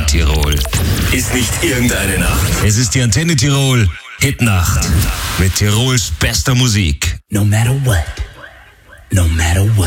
Tirol. Ist nicht irgendeine Nacht. Es ist die Antenne Tirol Hitnacht mit Tirols bester Musik. No matter what. No matter what.